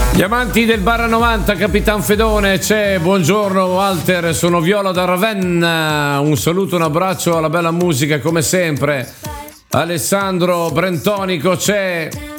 Gli amanti del Bar 90, Capitan Fedone c'è, buongiorno Walter, sono Viola da Ravenna, un saluto, un abbraccio alla bella musica come sempre. Alessandro Brentonico c'è.